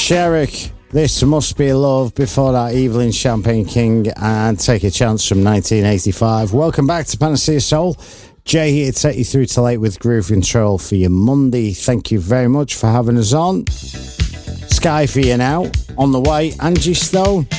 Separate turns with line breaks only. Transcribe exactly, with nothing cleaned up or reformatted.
Sherrick, This Must Be Love. Before that, Evelyn Champagne King and Take a Chance from nineteen eighty-five. Welcome back to Panacea Soul. Jay here to take you through to late with Groove Control for your Monday. Thank you very much for having us on. Sky for you now. On the way, Angie Stone.